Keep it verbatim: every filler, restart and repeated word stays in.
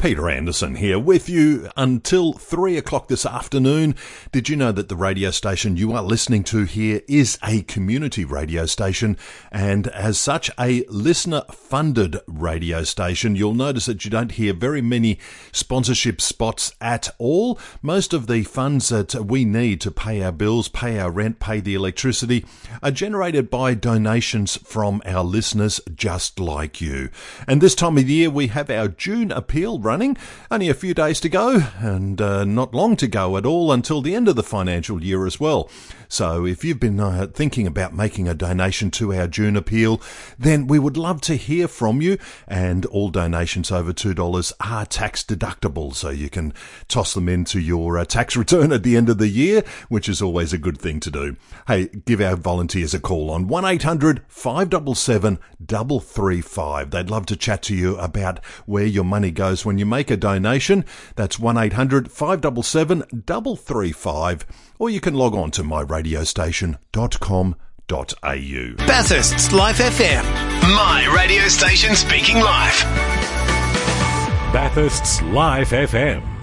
Peter Anderson here with you until three o'clock this afternoon. Did you know that the radio station you are listening to here is a community radio station, and as such a listener-funded radio station? You'll notice that you don't hear very many sponsorship spots at all. Most of the funds that we need to pay our bills, pay our rent, pay the electricity are generated by donations from our listeners just like you. And this time of year we have our June appeal running. Only a few days to go, and uh, not long to go at all until the end of the financial year as well. So if you've been uh, thinking about making a donation to our June appeal, then we would love to hear from you, and all donations over two dollars are tax deductible, so you can toss them into your uh, tax return at the end of the year, which is always a good thing to do. Hey, give our volunteers a call on one eight hundred five seven seven three three five. They'd love to chat to you about where your money goes when you make a donation. That's one eight hundred five seven seven three three five, or you can log on to my radio station dot com dot a u. Bathurst's Life F M, my radio station speaking life. Bathurst's Life F M.